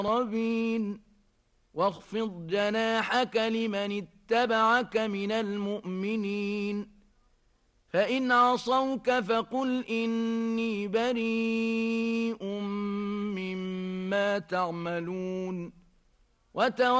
المقربين واخفض جناحك لمن اتبعك من المؤمنين فإن عصوك فقل إني بريء مما تعملون